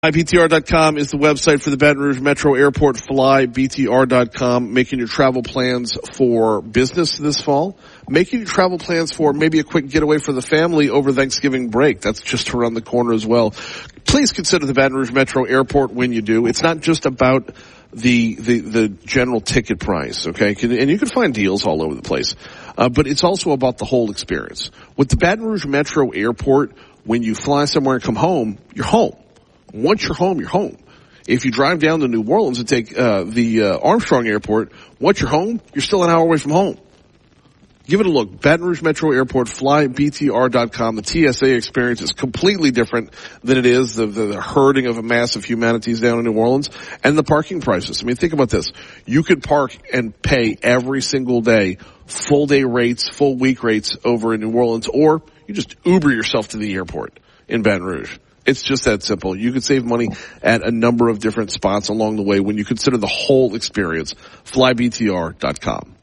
FlyBTR.com is the website for the Baton Rouge Metro Airport. FlyBTR.com, making your travel plans for business this fall. Making your travel plans for maybe a quick getaway for the family over Thanksgiving break. That's just around the corner as well. Please consider the Baton Rouge Metro Airport when you do. It's not just about the general ticket price, okay? And you can find deals all over the place. But it's also about the whole experience. With the Baton Rouge Metro Airport, when you fly somewhere and come home, you're home. Once you're home, you're home. If you drive down to New Orleans and take the Armstrong Airport, once you're home, you're still an hour away from home. Give it a look. Baton Rouge Metro Airport, FlyBTR.com. The TSA experience is completely different than it is the herding of a mass of humanities down in New Orleans. And the parking prices. I mean, think about this. You could park and pay every single day, full day rates, full week rates over in New Orleans, or you just Uber yourself to the airport in Baton Rouge. It's just that simple. You could save money at a number of different spots along the way when you consider the whole experience. FlyBTR.com.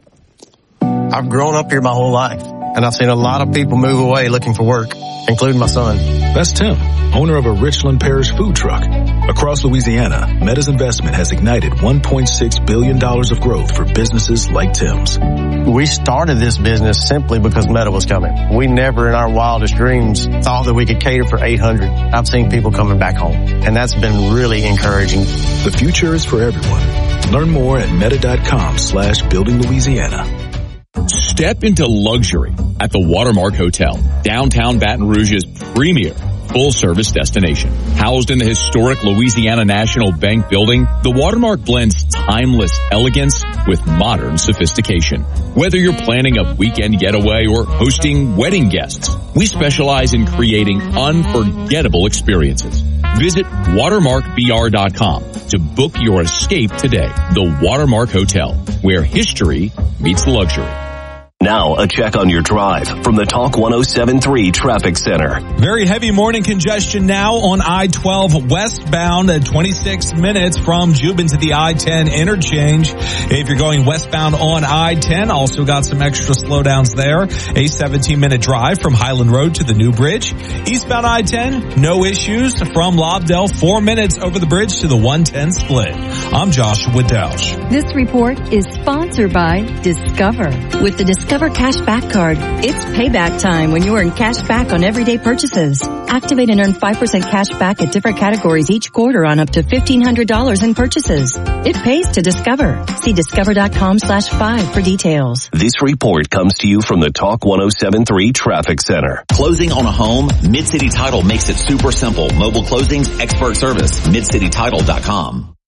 I've grown up here my whole life, and I've seen a lot of people move away looking for work, including my son. That's Tim, owner of a Richland Parish food truck. Across Louisiana, Meta's investment has ignited $1.6 billion of growth for businesses like Tim's. We started this business simply because Meta was coming. We never in our wildest dreams thought that we could cater for 800. I've seen people coming back home, and that's been really encouraging. The future is for everyone. Learn more at meta.com/building Louisiana. Step into luxury at the Watermark Hotel, downtown Baton Rouge's premier full-service destination. Housed in the historic Louisiana National Bank building, the Watermark blends timeless elegance with modern sophistication. Whether you're planning a weekend getaway or hosting wedding guests, we specialize in creating unforgettable experiences. Visit watermarkbr.com to book your escape today. The Watermark Hotel, where history meets luxury. Now, a check on your drive from the Talk 107.3 Traffic Center. Very heavy morning congestion now on I-12 westbound at 26 minutes from Jubin to the I-10 interchange. If you're going westbound on I-10, also got some extra slowdowns there. A 17-minute drive from Highland Road to the New Bridge. Eastbound I-10, no issues from Lobdell. 4 minutes over the bridge to the 110 split. I'm Joshua Delsh. This report is sponsored by Discover. With the Discover Cashback Card, it's payback time when you earn cash back on everyday purchases. Activate and earn 5% cash back at different categories each quarter on up to $1,500 in purchases. It pays to Discover. See discover.com/5 for details. This report comes to you from the Talk 107.3 Traffic Center. Closing on a home? Mid-City Title makes it super simple. Mobile closings, expert service. MidCityTitle.com.